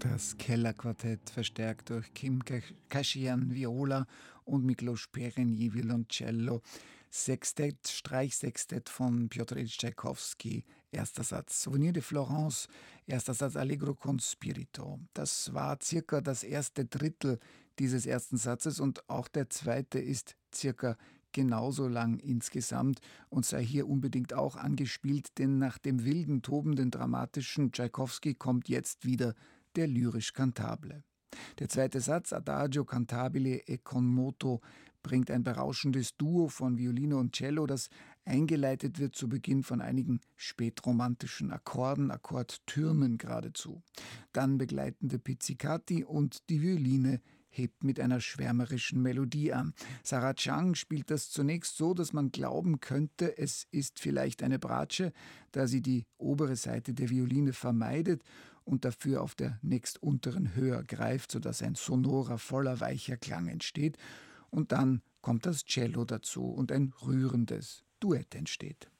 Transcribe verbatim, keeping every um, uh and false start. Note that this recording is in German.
Das Kellerquartett, verstärkt durch Kim Kaschian Viola und Miklos Perenier Violoncello. Sextett, Streichsextett von Pjotr Iljitsch Tschaikowski. Erster Satz Souvenir de Florence, erster Satz Allegro con spirito. Das war circa das erste Drittel dieses ersten Satzes und auch der zweite ist circa genauso lang insgesamt und sei hier unbedingt auch angespielt, denn nach dem wilden, tobenden, dramatischen Tschaikowski kommt jetzt wieder der lyrisch-kantable. Der zweite Satz, Adagio cantabile e con moto, bringt ein berauschendes Duo von Violine und Cello, das eingeleitet wird zu Beginn von einigen spätromantischen Akkorden, Akkordtürmen geradezu. Dann begleitende Pizzicati und die Violine hebt mit einer schwärmerischen Melodie an. Sarah Chang spielt das zunächst so, dass man glauben könnte, es ist vielleicht eine Bratsche, da sie die obere Seite der Violine vermeidet und dafür auf der nächstunteren höher greift, sodass ein sonorer, voller, weicher Klang entsteht. Und dann kommt das Cello dazu und ein rührendes Duett entsteht.